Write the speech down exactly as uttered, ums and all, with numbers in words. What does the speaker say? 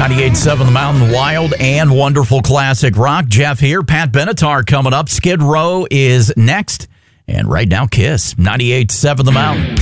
ninety-eight point seven The Mountain, wild and wonderful classic rock. Jeff here. Pat Benatar coming up. Skid Row is next. And right now, Kiss. ninety-eight point seven The Mountain.